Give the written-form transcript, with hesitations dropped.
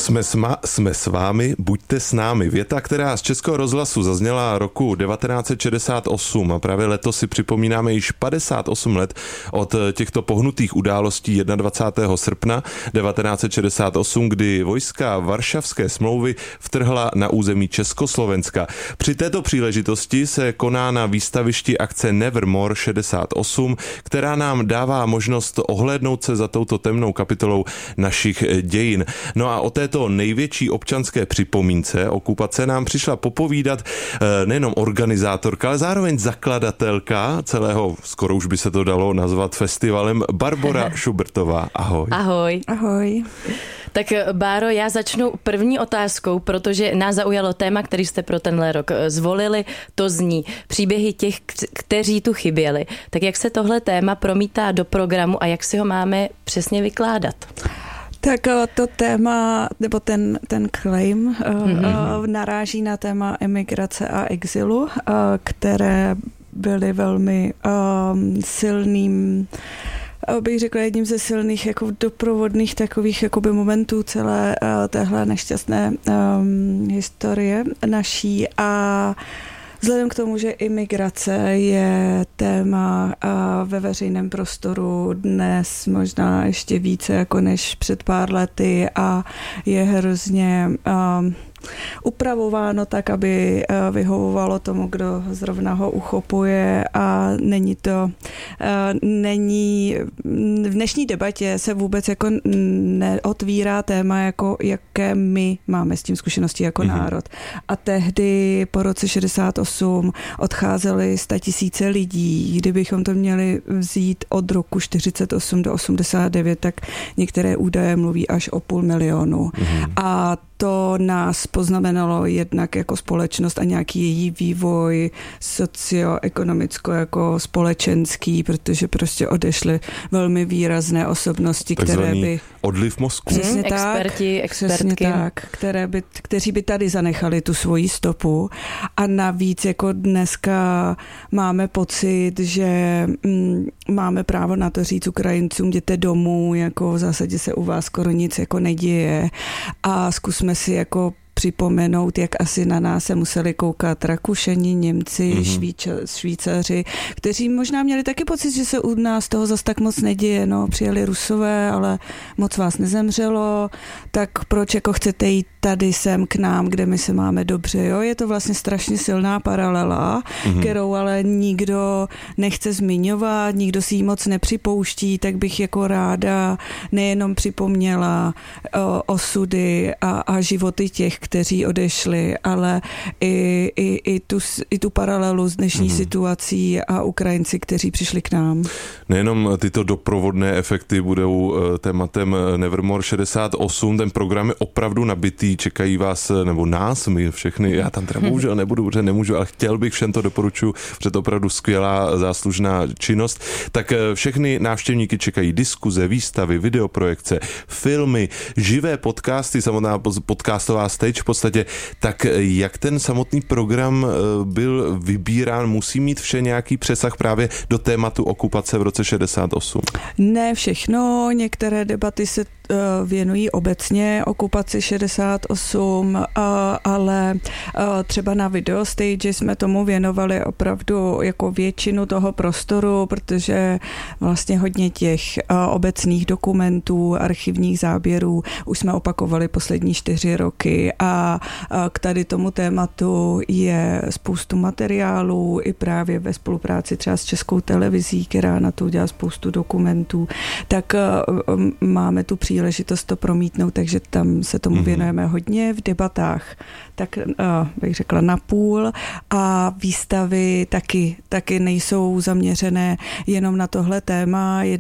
Jsme s vámi, buďte s námi. Věta, která z Českého rozhlasu zazněla roku 1968 a právě letos si připomínáme již 58 let od těchto pohnutých událostí 21. srpna 1968, kdy vojska Varšavské smlouvy vtrhla na území Československa. Při této příležitosti se koná na výstavišti akce Nevermore 68, která nám dává možnost ohlédnout se za touto temnou kapitolou našich dějin. No a o této největší občanské připomínce okupace nám přišla popovídat nejenom organizátorka, ale zároveň zakladatelka celého, skoro už by se to dalo nazvat festivalem, Barbora Šubertová. Ahoj. Ahoj. Ahoj. Tak Báro, já začnu první otázkou, protože nás zaujalo téma, který jste pro tenhle rok zvolili, to zní příběhy těch, kteří tu chyběli. Tak jak se tohle téma promítá do programu a jak si ho máme přesně vykládat? Tak to téma, nebo ten claim naráží na téma emigrace a exilu, které byly velmi silným, bych řekla, jedním ze silných jako doprovodných takových jakoby momentů celé téhle nešťastné historie naší. A vzhledem k tomu, že imigrace je téma ve veřejném prostoru dnes možná ještě více jako než před pár lety a je hrozně upravováno tak, aby vyhovovalo tomu, kdo zrovna ho uchopuje, a v dnešní debatě se vůbec jako neotvírá téma, jako jaké my máme s tím zkušenosti jako národ. A tehdy po roce 68 odcházeli 100 000 lidí. Kdybychom to měli vzít od roku 48 do 89, tak některé údaje mluví až o 500 000. A to nás poznamenalo jednak jako společnost a nějaký její vývoj socioekonomicko jako společenský, protože prostě odešly velmi výrazné osobnosti, které by... odliv mozku. Přesně expertky. Přesně tak, kteří by tady zanechali tu svoji stopu. A navíc jako dneska máme pocit, že máme právo na to říct Ukrajincům, jděte domů, jako v zásadě se u vás skoro nic jako neděje, a zkusme si jako připomenout, jak asi na nás se museli koukat Rakušani, Němci, Švýcaři, kteří možná měli taky pocit, že se u nás toho zas tak moc neděje. No, přijeli Rusové, ale moc vás nezemřelo, tak proč jako chcete jít tady sem k nám, kde my se máme dobře, jo? Je to vlastně strašně silná paralela, kterou ale nikdo nechce zmiňovat, nikdo si ji moc nepřipouští, tak bych jako ráda nejenom připomněla osudy a životy těch, kteří odešli, ale i tu paralelu s dnešní situací a Ukrajinci, kteří přišli k nám. Nejenom tyto doprovodné efekty budou tématem Nevermore 68, ten program je opravdu nabitý, čekají vás, nebo nás, my všechny, já tam teda bohužel nebudu, protože nemůžu, ale chtěl bych, všem to doporučuji, protože to opravdu skvělá záslužná činnost. Tak všechny návštěvníky čekají diskuze, výstavy, videoprojekce, filmy, živé podcasty, samotná podcastová stage v podstatě. Tak jak ten samotný program byl vybírán, musí mít vše nějaký přesah právě do tématu okupace v roce 68? Ne všechno, některé debaty se věnují obecně okupaci 68, ale třeba na videostage jsme tomu věnovali opravdu jako většinu toho prostoru, protože vlastně hodně těch obecných dokumentů, archivních záběrů už jsme opakovali poslední 4 roky a k tady tomu tématu je spoustu materiálů i právě ve spolupráci třeba s Českou televizí, která na to udělá spoustu dokumentů, tak máme tu příležitost to promítnout, takže tam se tomu věnujeme hodně v debatách, tak bych řekla napůl, a výstavy taky nejsou zaměřené jenom na tohle téma.